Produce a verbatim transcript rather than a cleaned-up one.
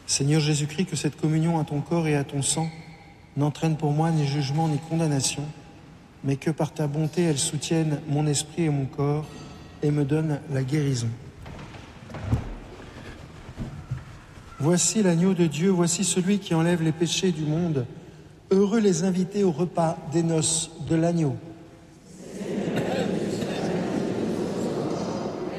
Seigneur Jésus-Christ, que cette communion à ton corps et à ton sang n'entraîne pour moi ni jugement ni condamnation, mais que par ta bonté elle soutienne mon esprit et mon corps et me donne la guérison. Voici l'agneau de Dieu, voici celui qui enlève les péchés du monde. Heureux les invités au repas des noces de l'agneau.